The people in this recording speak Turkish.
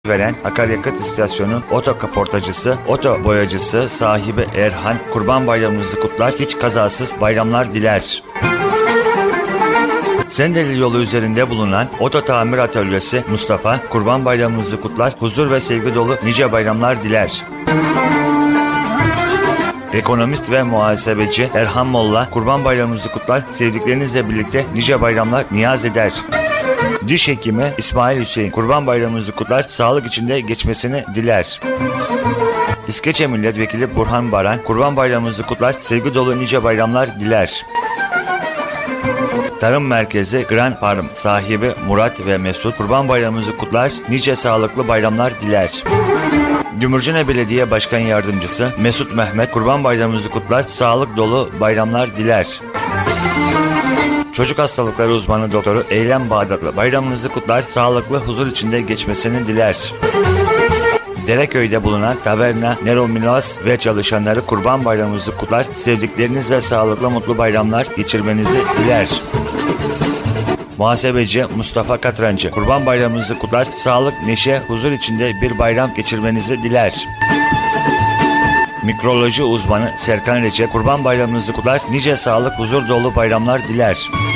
veren akaryakıt istasyonu, oto kaportacısı, oto boyacısı sahibi Erhan, Kurban Bayramınızı kutlar, hiç kazasız bayramlar diler. Sendeli yolu üzerinde bulunan oto tamir atölyesi Mustafa, Kurban Bayramınızı kutlar, huzur ve sevgi dolu nice bayramlar diler. Ekonomist ve muhasebeci Erhan Molla, Kurban Bayramınızı kutlar, sevdiklerinizle birlikte nice bayramlar niyaz eder. Diş hekimi İsmail Hüseyin, Kurban Bayramınızı kutlar, sağlık içinde geçmesini diler. İskeçe Milletvekili Burhan Baran, Kurban Bayramınızı kutlar, sevgi dolu nice bayramlar diler. Tarım Merkezi Grand Farm sahibi Murat ve Mesut, Kurban Bayramınızı kutlar, nice sağlıklı bayramlar diler. Gümürcene Belediye Başkan Yardımcısı Mesut Mehmet, Kurban Bayramınızı kutlar, sağlık dolu bayramlar diler. Çocuk hastalıkları uzmanı doktoru Eylem Bağdatlı, bayramınızı kutlar, sağlıklı huzur içinde geçmesini diler. Dereköy'de bulunan Taverna Nero Milas ve çalışanları Kurban Bayramınızı kutlar, sevdiklerinizle sağlıklı mutlu bayramlar geçirmenizi diler. Muhasebeci Mustafa Katrancı, Kurban Bayramınızı kutlar, sağlık, neşe, huzur içinde bir bayram geçirmenizi diler. Mikroloji uzmanı Serkan Recep, Kurban Bayramınızı kutlar, nice sağlık, huzur dolu bayramlar diler.